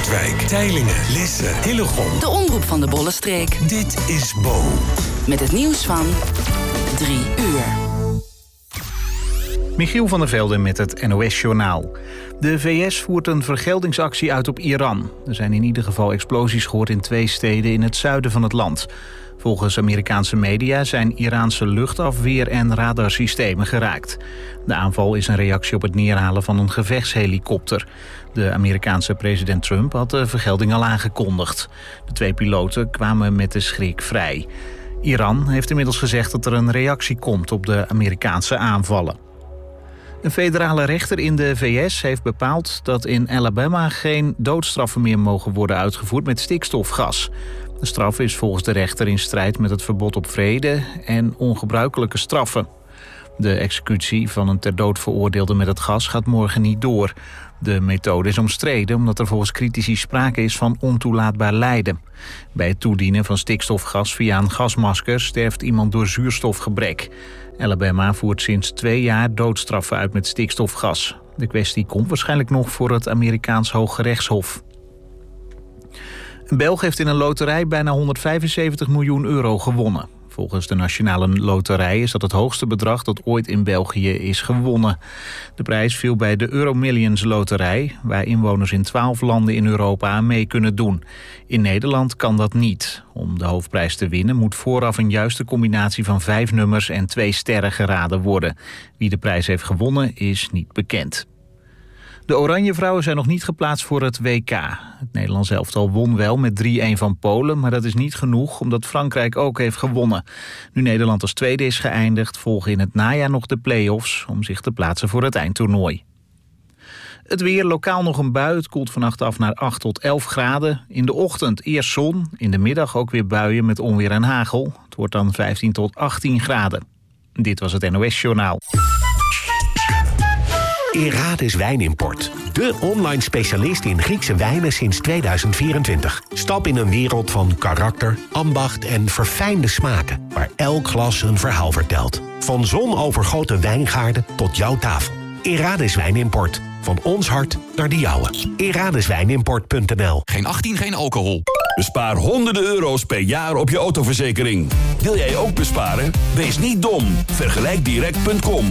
Noordwijk, Teylingen, Lisse, Hillegom. De omroep van de Bollenstreek. Dit is Bo. Met het nieuws van 3 uur. Michiel van der Velde met het NOS-journaal. De VS voert een vergeldingsactie uit op Iran. Er zijn in ieder geval explosies gehoord in 2 steden in het zuiden van het land. Volgens Amerikaanse media zijn Iraanse luchtafweer- en radarsystemen geraakt. De aanval is een reactie op het neerhalen van een gevechtshelikopter. De Amerikaanse president Trump had de vergelding al aangekondigd. De 2 piloten kwamen met de schrik vrij. Iran heeft inmiddels gezegd dat er een reactie komt op de Amerikaanse aanvallen. Een federale rechter in de VS heeft bepaald dat in Alabama geen doodstraffen meer mogen worden uitgevoerd met stikstofgas. De straf is volgens de rechter in strijd met het verbod op vrede en ongebruikelijke straffen. De executie van een ter dood veroordeelde met het gas gaat morgen niet door. De methode is omstreden omdat er volgens critici sprake is van ontoelaatbaar lijden. Bij het toedienen van stikstofgas via een gasmasker sterft iemand door zuurstofgebrek. Alabama voert sinds 2 jaar doodstraffen uit met stikstofgas. De kwestie komt waarschijnlijk nog voor het Amerikaans Hooggerechtshof. Een Belg heeft in een loterij bijna 175 miljoen euro gewonnen. Volgens de Nationale Loterij is dat het hoogste bedrag dat ooit in België is gewonnen. De prijs viel bij de Euromillions Loterij, waar inwoners in 12 landen in Europa aan mee kunnen doen. In Nederland kan dat niet. Om de hoofdprijs te winnen moet vooraf een juiste combinatie van 5 nummers en 2 sterren geraden worden. Wie de prijs heeft gewonnen is niet bekend. De Oranjevrouwen zijn nog niet geplaatst voor het WK. Het Nederlands elftal won wel met 3-1 van Polen, maar dat is niet genoeg omdat Frankrijk ook heeft gewonnen. Nu Nederland als tweede is geëindigd, volgen in het najaar nog de play-offs om zich te plaatsen voor het eindtoernooi. Het weer, lokaal nog een bui. Het koelt vannacht af naar 8 tot 11 graden. In de ochtend eerst zon, in de middag ook weer buien met onweer en hagel. Het wordt dan 15 tot 18 graden. Dit was het NOS-journaal. Irades Wijnimport. De online specialist in Griekse wijnen sinds 2024. Stap in een wereld van karakter, ambacht en verfijnde smaken, waar elk glas een verhaal vertelt. Van zonovergoten wijngaarden tot jouw tafel. Irades Wijnimport. Van ons hart naar de jouwe. Iradeswijnimport.nl. Geen 18, geen alcohol. Bespaar honderden euro's per jaar op je autoverzekering. Wil jij ook besparen? Wees niet dom. Vergelijkdirect.com.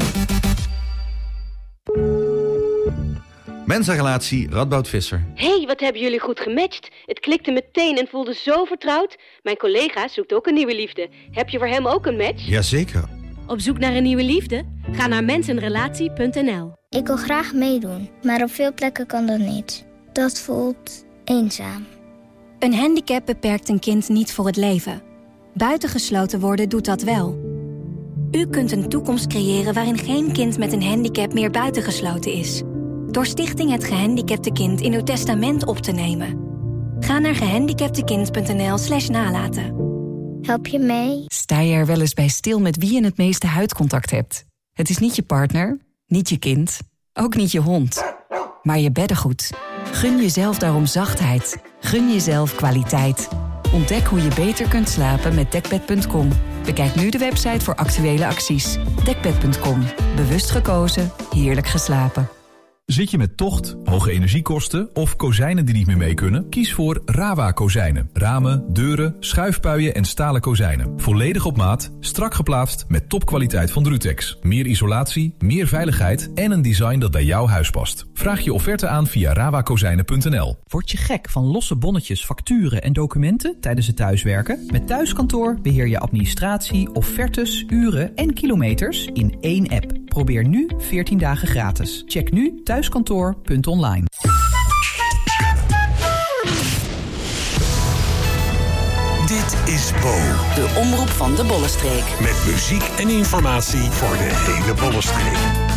Mensenrelatie Radboud Visser. Hé, wat hebben jullie goed gematcht. Het klikte meteen en voelde zo vertrouwd. Mijn collega zoekt ook een nieuwe liefde. Heb je voor hem ook een match? Jazeker. Op zoek naar een nieuwe liefde? Ga naar mensenrelatie.nl. Ik wil graag meedoen, maar op veel plekken kan dat niet. Dat voelt eenzaam. Een handicap beperkt een kind niet voor het leven. Buitengesloten worden doet dat wel. U kunt een toekomst creëren waarin geen kind met een handicap meer buitengesloten is. Door Stichting Het Gehandicapte Kind in uw testament op te nemen. Ga naar gehandicaptekind.nl/nalaten. Help je mee? Sta je er wel eens bij stil met wie je het meeste huidcontact hebt? Het is niet je partner, niet je kind, ook niet je hond. Maar je beddengoed. Gun jezelf daarom zachtheid. Gun jezelf kwaliteit. Ontdek hoe je beter kunt slapen met Dekbed.com. Bekijk nu de website voor actuele acties. Dekbed.com. Bewust gekozen, heerlijk geslapen. Zit je met tocht, hoge energiekosten of kozijnen die niet meer mee kunnen? Kies voor Rawa kozijnen. Ramen, deuren, schuifpuien en stalen kozijnen. Volledig op maat, strak geplaatst met topkwaliteit van Drutex. Meer isolatie, meer veiligheid en een design dat bij jouw huis past. Vraag je offerte aan via rawakozijnen.nl. Word je gek van losse bonnetjes, facturen en documenten tijdens het thuiswerken? Met Thuiskantoor beheer je administratie, offertes, uren en kilometers in één app. Probeer nu 14 dagen gratis. Check nu thuiskantoor.online. Dit is Bo. De omroep van de Bollenstreek. Met muziek en informatie voor de hele Bollenstreek.